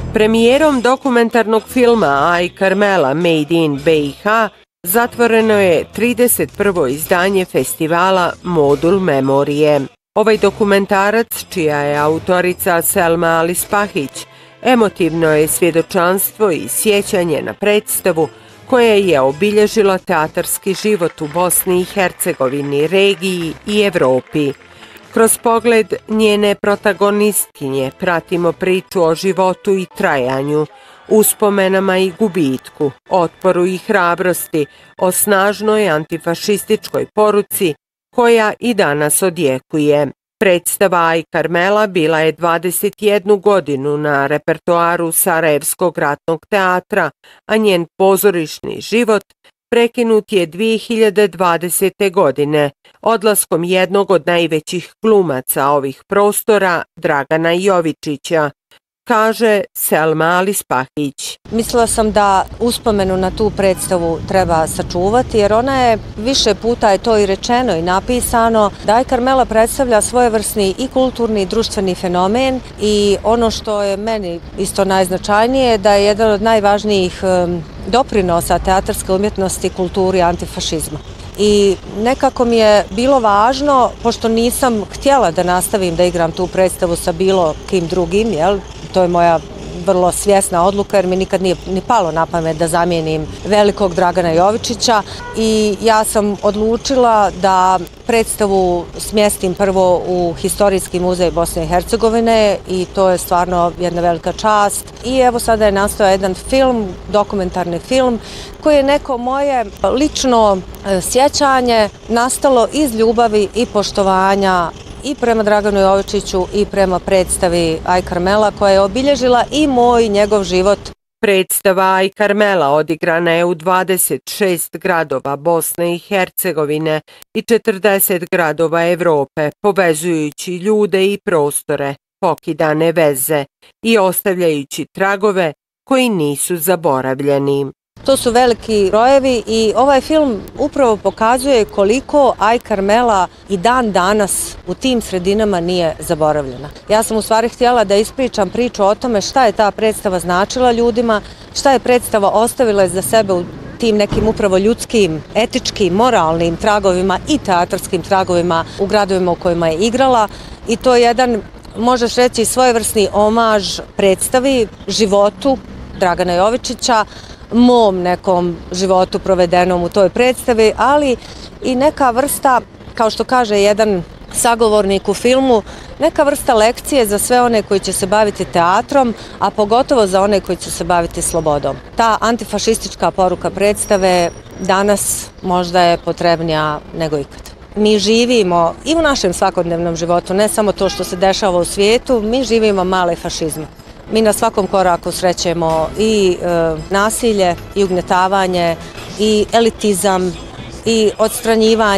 Premijerom dokumentarnog filma Aj Karmela Made in BiH zatvoreno je 31. izdanje festivala Modul memorije. Ovaj dokumentarac, čija je autorica Selma Alispahić, emotivno je svjedočanstvo i sjećanje na predstavu koja je obilježila teatarski život u Bosni i Hercegovini, regiji i Evropi. Kroz pogled njene protagonistkinje pratimo priču o životu i trajanju, uspomenama i gubitku, otporu i hrabrosti, o snažnoj antifašističkoj poruci koja i danas odjekuje. Predstava Aj Karmela bila je 21 godinu na repertoaru Sarajevskog ratnog teatra, a njen pozorišni život prekinut je 2020. godine odlaskom jednog od najvećih glumaca ovih prostora, Dragana Jovičića, kaže Selma Alispahić. Mislila sam da uspomenu na tu predstavu treba sačuvati, jer ona je više puta je to i rečeno i napisano, da Aj Karmela predstavlja svojevrsni i kulturni i društveni fenomen i ono što je meni isto najznačajnije da je jedan od najvažnijih doprinosa teatarske umjetnosti kulturi antifašizma. I nekako mi je bilo važno, pošto nisam htjela da nastavim da igram tu predstavu sa bilo kim drugim, to je moja vrlo svjesna odluka jer mi nikad nije ni palo na pamet da zamijenim velikog Dragana Jovičića i ja sam odlučila da predstavu smjestim prvo u Historijski muzej Bosne i Hercegovine i to je stvarno jedna velika čast. I evo sada je nastao jedan film, dokumentarni film, koji je neko moje lično sjećanje nastalo iz ljubavi i poštovanja i prema Draganu Jovičiću i prema predstavi Aj Karmela koja je obilježila i moj i njegov život. Predstava Aj Karmela odigrana je u 26 gradova Bosne i Hercegovine i 40 gradova Evrope, povezujući ljude i prostore, pokidane veze i ostavljajući tragove koji nisu zaboravljeni. To su veliki brojevi i ovaj film upravo pokazuje koliko Aj Karmela i dan danas u tim sredinama nije zaboravljena. Ja sam u stvari htjela da ispričam priču o tome šta je ta predstava značila ljudima, šta je predstava ostavila za sebe u tim nekim upravo ljudskim, etičkim, moralnim tragovima i teatarskim tragovima u gradovima u kojima je igrala i to je jedan, možeš reći, svojevrsni omaž predstavi, životu Dragana Jovičića, mom nekom životu provedenom u toj predstavi, ali i neka vrsta, kao što kaže jedan sagovornik u filmu, neka vrsta lekcije za sve one koji će se baviti teatrom, a pogotovo za one koji će se baviti slobodom. Ta antifašistička poruka predstave danas možda je potrebnija nego ikad. Mi živimo i u našem svakodnevnom životu, ne samo to što se dešava u svijetu, mi živimo male fašizme. Mi na svakom koraku srećemo i nasilje, i ugnjetavanje, i elitizam, i odstranjivanje